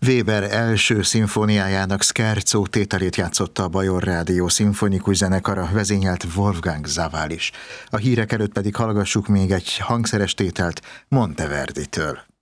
Weber első szimfóniájának Scherzo tételét játszotta a Bajor Rádió szimfonikus zenekara, vezényelt Wolfgang Sawallisch. A hírek előtt pedig hallgassuk még egy hangszeres tételt Monteverditől.